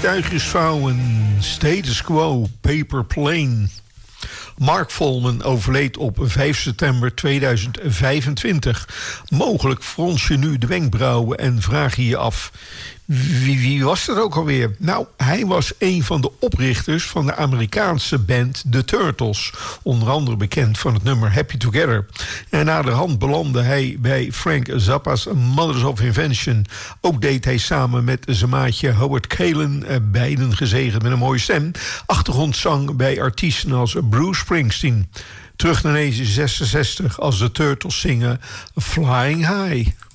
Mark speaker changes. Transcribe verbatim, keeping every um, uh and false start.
Speaker 1: vliegtuigjesvrouwen, Status Quo, Paper Plane. Mark Volman overleed op vijf september tweeduizend vijfentwintig. Mogelijk frons je nu de wenkbrauwen en vraag je je af... Wie, wie was dat ook alweer? Nou, hij was een van de oprichters van de Amerikaanse band The Turtles. Onder andere bekend van het nummer Happy Together. En naderhand belandde hij bij Frank Zappa's Mothers of Invention. Ook deed hij samen met zijn maatje Howard Kalen, beiden gezegend met een mooie stem, achtergrondzang bij artiesten als Bruce Springsteen. Terug naar negentien zesenzestig als The Turtles zingen Flying High.